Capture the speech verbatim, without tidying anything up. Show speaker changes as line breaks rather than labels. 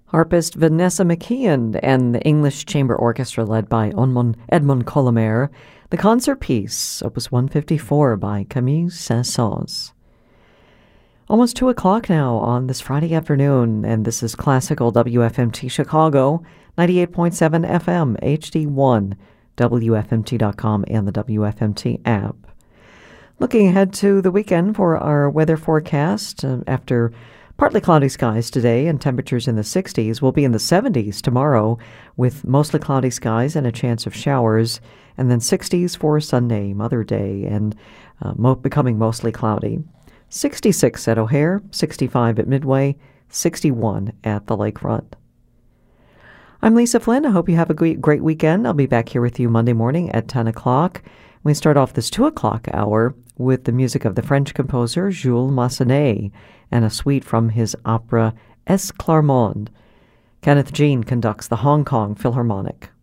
Harpist Vanessa McKeon and the English Chamber Orchestra led by Edmond, Edmond Colomer. The concert piece, Opus one fifty-four by Camille Saint-Saëns. Almost two o'clock now on this Friday afternoon, and this is Classical W F M T Chicago, ninety-eight point seven F M, H D one, W F M T dot com, and the W F M T app. Looking ahead to the weekend for our weather forecast, uh, after partly cloudy skies today and temperatures in the sixties, we'll be in the seventies tomorrow with mostly cloudy skies and a chance of showers, and then sixties for Sunday, Mother Day, and uh, mo- becoming mostly cloudy. sixty-six at O'Hare, sixty-five at Midway, sixty-one at the lakefront. I'm Lisa Flynn. I hope you have a great weekend. I'll be back here with you Monday morning at ten o'clock. We start off this two o'clock hour with the music of the French composer Jules Massenet and a suite from his opera Esclarmonde. Kenneth Jean conducts the Hong Kong Philharmonic.